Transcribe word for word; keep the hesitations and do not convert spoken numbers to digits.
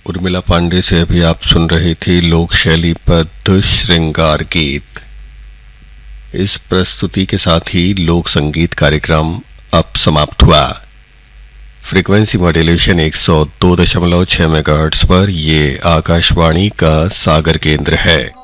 उर्मिला पांडे से अभी आप सुन रही थी लोक शैली पद श्रृंगार गीत। इस प्रस्तुति के साथ ही लोक संगीत कार्यक्रम अब समाप्त हुआ। फ्रीक्वेंसी मॉड्यूलेशन एक सौ दो दशमलव छह मेगाहर्ट्ज पर ये आकाशवाणी का सागर केंद्र है।